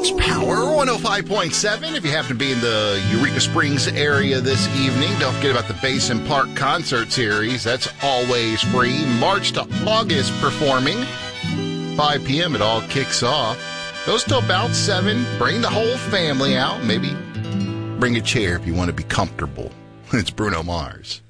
It's Power 105.7. If you happen to be in the Eureka Springs area this evening, don't forget about the Basin Park Concert Series. That's always free. March to August performing. 5 p.m. it all kicks off. Goes till about 7. Bring the whole family out. Maybe bring a chair if you want to be comfortable. It's Bruno Mars.